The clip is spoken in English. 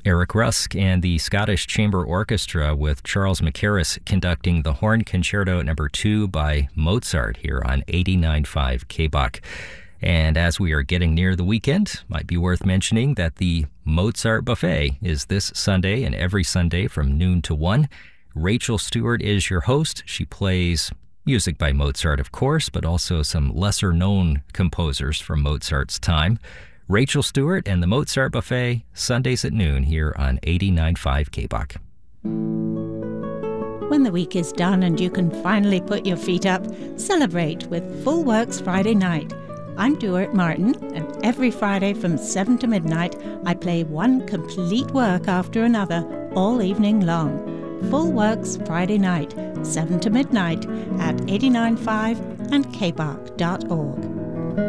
Eric Rusk and the Scottish Chamber Orchestra with Charles Mackerras conducting the Horn Concerto No. 2 by Mozart here on 89.5 KBOK. And as we are getting near the weekend, might be worth mentioning that the Mozart Buffet is this Sunday and every Sunday from noon to 1. Rachel Stewart is your host. She plays music by Mozart, of course, but also some lesser-known composers from Mozart's time. Rachel Stewart and the Mozart Buffet, Sundays at noon here on 89.5 KBOK. When the week is done and you can finally put your feet up, celebrate with Full Works Friday night. I'm Duart Martin, and every Friday from 7 to midnight, I play one complete work after another all evening long. Full Works Friday night, 7 to midnight at 89.5 and kbok.org.